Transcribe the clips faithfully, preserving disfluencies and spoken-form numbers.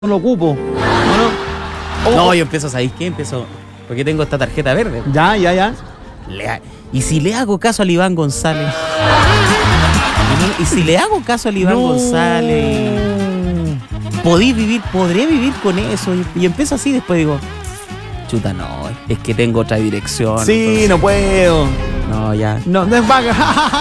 no lo ocupo. No, no. No, yo empiezo, ¿sabéis qué? Empiezo, porque tengo esta tarjeta verde. Ya, ya, ya. Le ha- y si le hago caso al Iván González. Y si le hago caso al Iván No. González, podí vivir, podré vivir con eso. Y, y empiezo así, después digo, chuta, no, es que tengo otra dirección. Sí, entonces, no puedo. no, ya. No, no es vaga.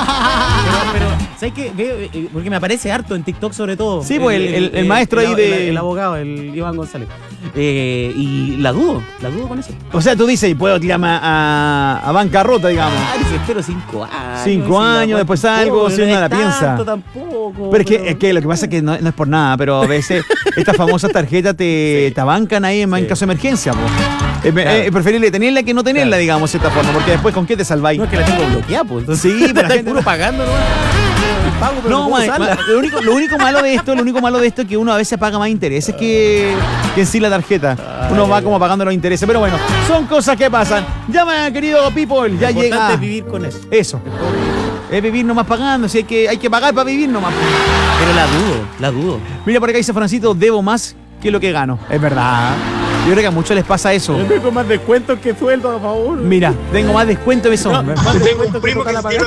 Pero, pero, ¿sabes qué? Veo, eh, porque me aparece harto en TikTok sobre todo. Sí, pues, el- el- el maestro el- ahí de- El, el abogado, el Iván González. Eh, y la dudo, la dudo con eso. O sea, tú dices, puedo tirarme a, a bancarrota, digamos. Ah, dice, espero cinco años. Cinco si la años, cual- después algo, Pobre, si uno no la es piensa. tanto tampoco. Pero es que, es que lo que pasa es que no, no es por nada, pero a veces estas famosas tarjetas te, Sí. te abancan ahí en, en Sí. caso de emergencia. Po. Es, Claro. es preferible tenerla que no tenerla, Claro. digamos, de cierta forma, porque después ¿con qué te salváis? No es que la tengo bloqueada, pues. Entonces, Sí, pero la está gente puro no- pagando, ¿no? Pago, pero No, no, puedo ma- usarla. ma- lo, único, lo único malo de esto, lo único malo de esto es que uno a veces paga más intereses que, que en sí la tarjeta. Uno va como pagando los intereses. Pero bueno, son cosas que pasan. Llama, querido people, ya Lo importante llega. es vivir con eso. Eso. Es vivir nomás pagando, si hay que, hay que pagar para vivir nomás. Pero la dudo, la dudo. Mira, por acá dice Francito, debo más que lo que gano. Es verdad. Yo creo que a muchos les pasa eso. tengo más descuentos que sueldo, por favor. Mira, tengo más descuento de eso. Tengo un primo que tiró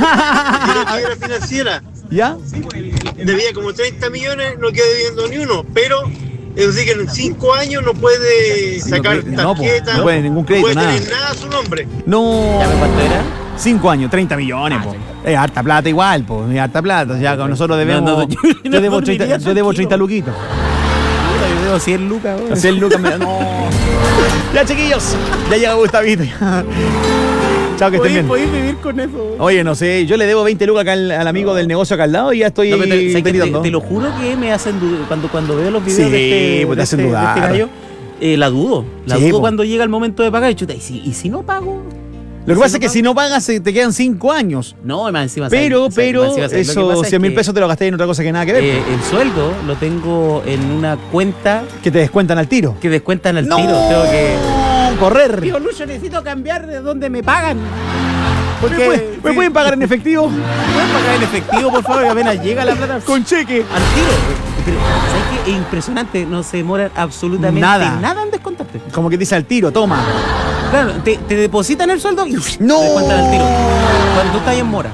quiebra financiera. ¿Ya? Debía como treinta millones, no queda debiendo ni uno. Pero, es decir, que en cinco años no puede sacar cre- no, po, tarjeta. no puede ningún crédito, no puede nada. tener nada a su nombre. No. ¿Ya me cuánto era? Cinco años, treinta millones, Ah, po. sí. Es harta plata igual, po. Es harta plata. Ya con nosotros debemos. No, no, yo- yo, no debo dormiría treinta, yo debo tranquilo. treinta luquitos. Puta, yo debo cien lucas, weón. Hacer lucas me- No. Ya, chiquillos. Ya llega Gustavito. Chao, que estén Podéis bien. podéis vivir con eso, weón. Oye, no sé, yo le debo veinte lucas acá al, al amigo del negocio acá al lado y ya estoy No, pero te, ¿sabes qué? te, gritando. te lo juro que me hacen dudar. Cuando, cuando veo los videos Sí, de este, pues te de hacen este- de dudar. este gallo, eh, la dudo. La Sí, dudo po. cuando llega el momento de pagar. Y, chuta, ¿y, si, ¿y si no pago? Lo que ¿Y pasa si es que no si no pagas se- te quedan cinco años. No, más encima. Pero, ¿sabes? pero, Más encima, ¿sabes? Lo que esos pasa es cien mil que, pesos te los gasté en otra cosa que nada que ver. eh, el sueldo lo tengo en una cuenta que te descuentan al tiro. que descuentan al ¡No! tiro. Tengo que. Correr. Tío Lucho, necesito cambiar de donde me pagan. ¿Me, Porque puede- me pueden pagar en efectivo? ¿Me pueden pagar en efectivo, por favor? Y apenas llega la plata. Con cheque. Al tiro. Pero, ¿sabes qué? Es impresionante. No se demora absolutamente Nada. nada, en descontarte. Como que dice al tiro, toma. Claro, te, te depositan el sueldo y ¡No! te descuentan al tiro. Cuando tú estás en mora.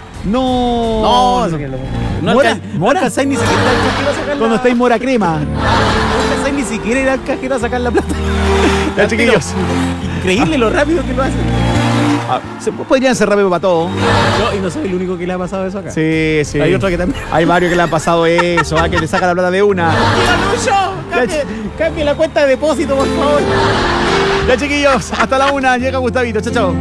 No. No, no, ¿Mora? alcan- no ¿Mora? alcanzáis ni siquiera ir al cajero a sacar Cuando la... estáis mora crema. No alcanzáis ni siquiera ir al cajero a sacar la plata. Ya, Al tiro. chiquillos. Increíble lo rápido que lo hacen. Ah, se- podrían ser rápido para todo. No, y no soy el único que le ha pasado eso acá. Sí, sí. Hay otro que también. Hay varios que le han pasado eso, ah, que le saca la plata de una. ¡Tío Lucho! Cambie, cambie la cuenta de depósito, por favor. Ya, chiquillos, hasta la una, llega Gustavito, chao, chao.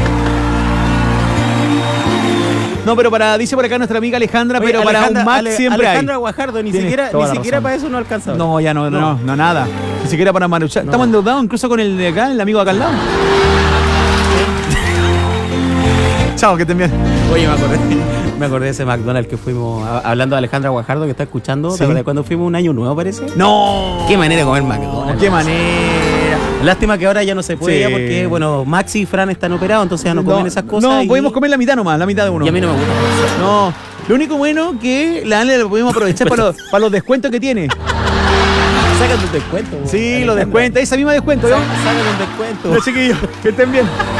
No, pero para, dice por acá nuestra amiga Alejandra, Oye, pero para Alejandra- un Mac Ale- siempre Alejandra Guajardo, ni Tienes siquiera, toda ni la siquiera razón. para eso no alcanza. hay. No, ya no, no, no, no, nada. Ni siquiera para Maruchan. No. Estamos endeudados incluso con el de acá, el amigo de acá al lado. Chao, que estén bien. Oye, me acordé, me acordé de ese McDonald's que fuimos a- hablando de Alejandra Guajardo que está escuchando. Sí. ¿Te acuerdas cuando fuimos un año nuevo, parece? No. Qué manera de comer McDonald's. Qué manera. Lástima que ahora ya no se puede Sí. ya porque, bueno, Maxi y Fran están operados, entonces ya no, comen esas cosas. No, y, podemos comer la mitad nomás, la mitad de uno. Y a mí no me gusta. No, lo único bueno que la Ale lo podemos aprovechar para los, para los descuentos que tiene. Sacan un descuento. Sí, Alejandra. los descuentos, esa misma descuento, ¿no? Sacan un descuento. Ya, chiquillos, que estén bien.